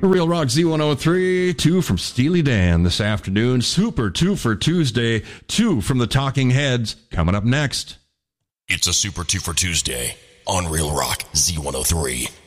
Real Rock Z103, 2 from Steely Dan this afternoon. Super 2 for Tuesday, 2 from the Talking Heads. Coming up next. It's a Super 2 for Tuesday on Real Rock Z103.